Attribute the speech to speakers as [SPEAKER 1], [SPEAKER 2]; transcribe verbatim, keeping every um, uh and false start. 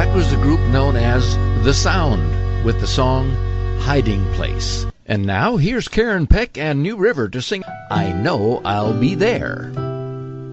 [SPEAKER 1] That was the group known as The Sound with the song Hiding Place. And now here's Karen Peck and New River to sing I Know I'll Be There.